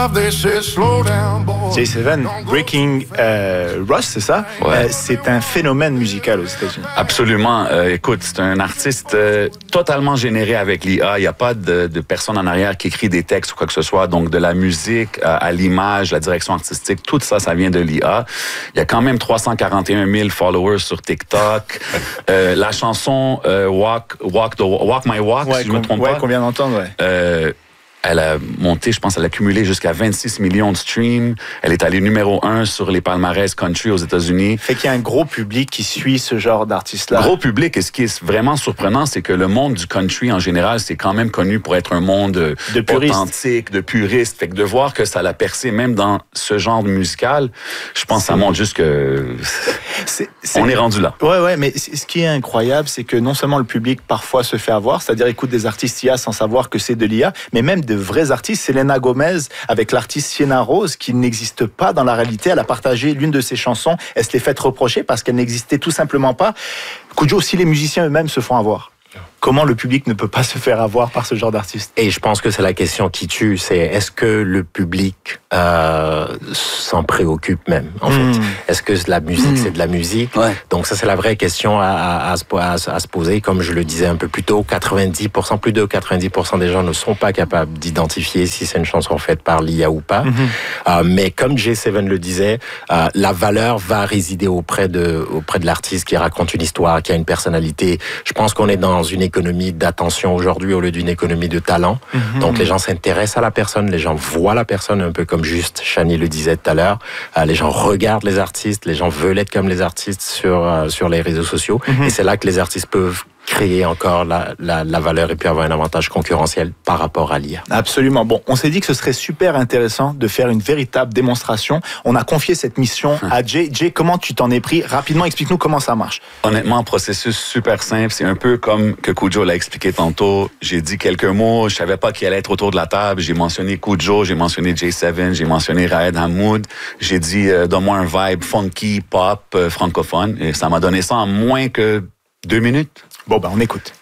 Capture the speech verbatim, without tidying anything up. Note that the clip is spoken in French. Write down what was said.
J sept, Breaking euh, Ross, c'est ça? Ouais. Euh, c'est un phénomène musical aux États-Unis. Absolument. Euh, écoute, c'est un artiste euh, totalement généré avec l'I A. Il n'y a pas de, de personne en arrière qui écrit des textes ou quoi que ce soit. Donc, de la musique euh, à l'image, la direction artistique, tout ça, ça vient de l'I A. Il y a quand même trois cent quarante et un mille followers sur TikTok. euh, la chanson euh, Walk, Walk, the, Walk My Walk, Ouais, si je me trompe ouais, pas. qu'on vient d'entendre, ouais. Euh, Elle a monté, je pense, elle a cumulé jusqu'à vingt-six millions de streams. Elle est allée numéro un sur les palmarès country aux États-Unis. Fait qu'il y a un gros public qui suit ce genre d'artiste-là. Gros public. Et ce qui est vraiment surprenant, c'est que le monde du country, en général, c'est quand même connu pour être un monde de puriste. authentique, de puriste. Fait que de voir que ça l'a percé même dans ce genre musical, je pense que ça montre juste que c'est, c'est... on est rendu là. Ouais, ouais, mais ce qui est incroyable, c'est que non seulement le public parfois se fait avoir, c'est-à-dire écoute des artistes I A sans savoir que c'est de l'I A, mais même de vrais artistes. Selena Gomez avec l'artiste Sienna Rose qui n'existe pas dans la réalité. Elle a partagé l'une de ses chansons. Elle se l'est fait reprocher parce qu'elle n'existait tout simplement pas. Koujo, si les musiciens eux-mêmes se font avoir, comment le public ne peut pas se faire avoir par ce genre d'artiste? Et je pense que c'est la question qui tue, c'est est-ce que le public euh, s'en préoccupe même, en mmh. fait? Est-ce que la musique, mmh. c'est de la musique? Ouais. Donc ça, c'est la vraie question à, à, à, à, à se poser. Comme je le disais un peu plus tôt, quatre-vingt-dix pour cent, plus de quatre-vingt-dix pour cent des gens ne sont pas capables d'identifier si c'est une chanson faite par l'I A ou pas. Mmh. Euh, mais comme J sept le disait, euh, la valeur va résider auprès de, auprès de l'artiste qui raconte une histoire, qui a une personnalité. Je pense qu'on est dans une économie d'attention aujourd'hui au lieu d'une économie de talent. Mm-hmm. Donc les gens s'intéressent à la personne, les gens voient la personne, un peu comme juste Shani le disait tout à l'heure. Euh, les gens regardent les artistes, les gens veulent être comme les artistes sur euh, sur les réseaux sociaux. Mm-hmm. Et c'est là que les artistes peuvent créer encore la, la, la valeur et puis avoir un avantage concurrentiel par rapport à l'I A. Absolument. Bon, on s'est dit que ce serait super intéressant de faire une véritable démonstration. On a confié cette mission à Jay. Jay, comment tu t'en es pris? Rapidement, explique-nous comment ça marche. Honnêtement, processus super simple. C'est un peu comme que Koujo l'a expliqué tantôt. J'ai dit quelques mots. Je savais pas qui allait être autour de la table. J'ai mentionné Koujo, j'ai mentionné J sept, j'ai mentionné Raed Hamoud. J'ai dit, euh, donne-moi un vibe funky, pop, euh, francophone. Et ça m'a donné ça en moins que deux minutes. Bon, ben, on écoute.